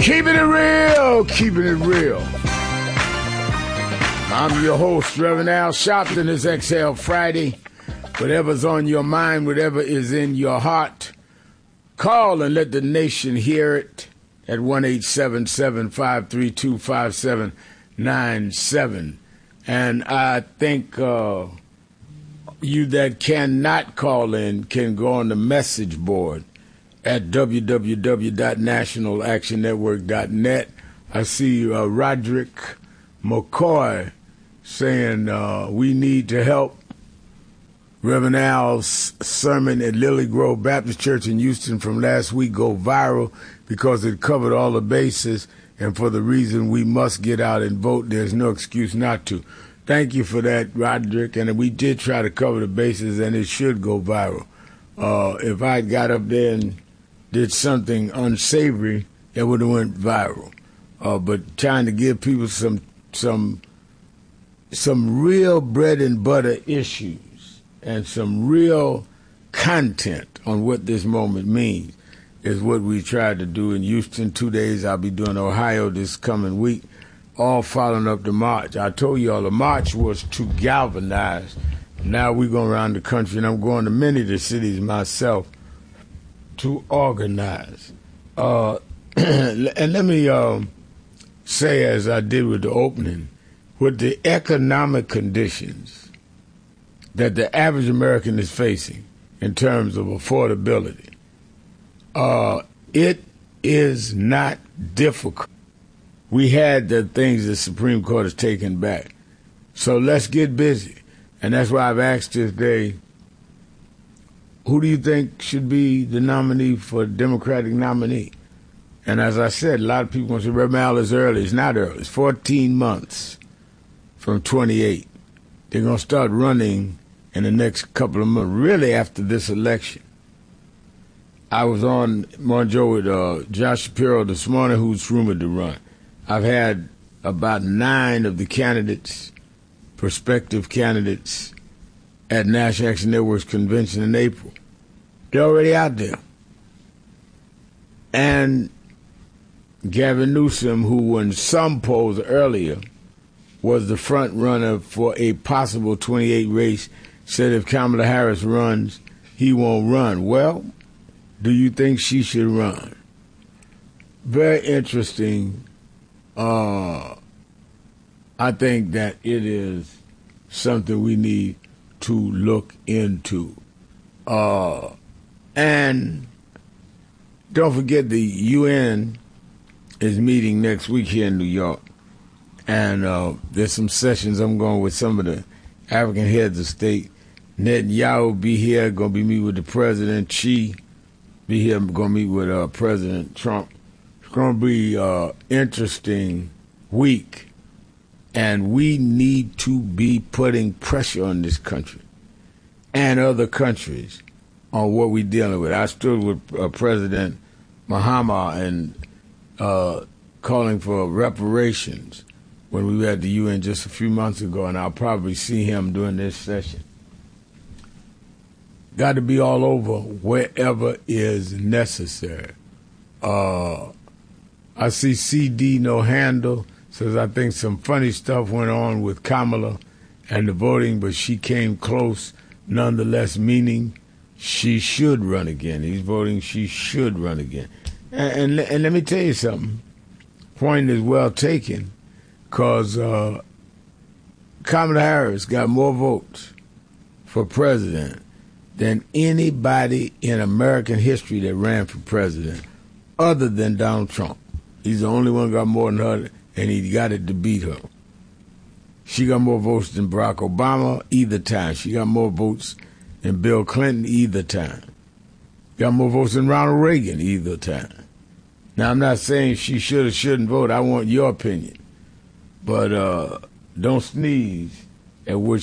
Keeping it real, keeping it real. I'm your host, Reverend Al Sharpton. It's Exhale Friday. Whatever's on your mind, whatever is in your heart, call and let the nation hear it at 1-877-532-5797. And I think you that cannot call in can go on the message board at www.nationalactionnetwork.net. I see Roderick McCoy saying we need to help. Reverend Al's sermon at Lily Grove Baptist Church in Houston from last week go viral because it covered all the bases, and for the reason we must get out and vote, there's no excuse not to. Thank you for that, Roderick, and we did try to cover the bases, and it should go viral. If I got up there and did something unsavory, it would have went viral. But trying to give people some real bread and butter issues and some real content on what this moment means is what we tried to do in Houston. 2 days I'll be doing Ohio this coming week, all following up the march. I told you all the march was to galvanize. Now we're going around the country, and I'm going to many of the cities myself to organize. And let me say, as I did with the opening, with the economic conditions that the average American is facing in terms of affordability, it is not difficult. We had the things the Supreme Court has taken back. So let's get busy. And that's why I've asked this day, who do you think should be the nominee for Democratic nominee? And as I said, a lot of people want to say, Reverend Al, is early. It's not early. It's 14 months from 28. They're going to start running in the next couple of months, really after this election. I was on Morning Joe with Josh Shapiro this morning, who's rumored to run. I've had about 9 of the candidates, prospective candidates, at National Action Network's convention in April. They're already out there. And Gavin Newsom, who in some polls earlier was the front runner for a possible 28 race, said if Kamala Harris runs, he won't run. Well, do you think she should run? Very interesting. I think that it is something we need to look into. And don't forget the UN is meeting next week here in New York. And there's some sessions I'm going with some of the African heads of state. Netanyahu will be here, going to be meeting with the president. Xi be here, going to meet with President Trump. It's going to be an interesting week. And we need to be putting pressure on this country and other countries on what we're dealing with. I stood with President Mahama and calling for reparations when we were at the UN just a few months ago, and I'll probably see him during this session. Got to be all over wherever is necessary. I see CD No Handle says, I think some funny stuff went on with Kamala and the voting, but she came close nonetheless, meaning she should run again. He's voting she should run again. And let me tell you something. Point is well taken, because Kamala Harris got more votes for president than anybody in American history that ran for president other than Donald Trump. He's the only one who got more than her, and he got it to beat her. She got more votes than Barack Obama either time. She got more votes than Bill Clinton either time. Got more votes than Ronald Reagan either time. Now, I'm not saying she should or shouldn't vote. I want your opinion. But don't sneeze at what